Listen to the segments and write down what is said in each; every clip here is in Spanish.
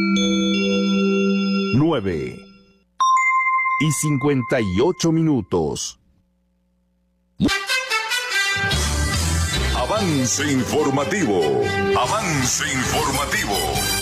9:58. Avance informativo. Avance informativo.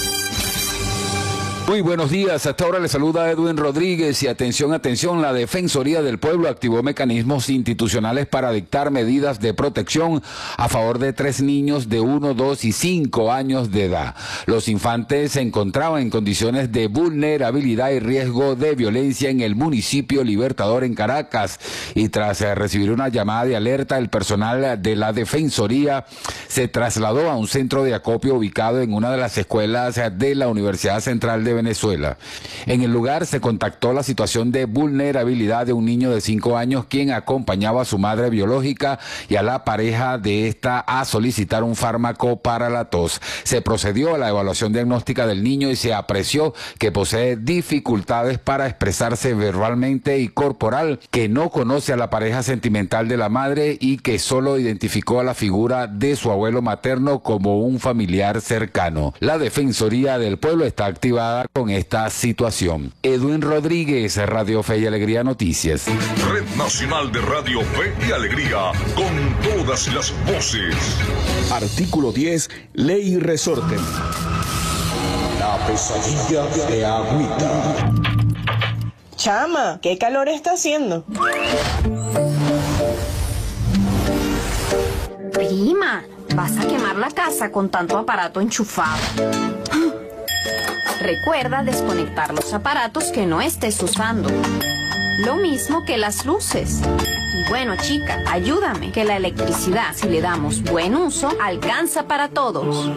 Muy buenos días, hasta ahora le saluda Edwin Rodríguez y atención, la Defensoría del Pueblo activó mecanismos institucionales para dictar medidas de protección a favor de 3 niños de 1, 2 y 5 años de edad. Los infantes se encontraban en condiciones de vulnerabilidad y riesgo de violencia en el municipio Libertador en Caracas y tras recibir una llamada de alerta, el personal de la Defensoría se trasladó a un centro de acopio ubicado en una de las escuelas de la Universidad Central de Venezuela. En el lugar se contactó la situación de vulnerabilidad de un niño de 5 años quien acompañaba a su madre biológica y a la pareja de esta a solicitar un fármaco para la tos. Se procedió a la evaluación diagnóstica del niño y se apreció que posee dificultades para expresarse verbalmente y corporal, que no conoce a la pareja sentimental de la madre y que solo identificó a la figura de su abuelo materno como un familiar cercano. La Defensoría del Pueblo está activada con esta situación. Edwin Rodríguez, Radio Fe y Alegría Noticias. Red Nacional de Radio Fe y Alegría, con todas las voces. Artículo 10, Ley y Resorte. La pesadilla de Agüita. Chama, ¿qué calor está haciendo? Prima, vas a quemar la casa con tanto aparato enchufado. Recuerda desconectar los aparatos que no estés usando. Lo mismo que las luces. Y bueno, chica, ayúdame, que la electricidad, si le damos buen uso, alcanza para todos.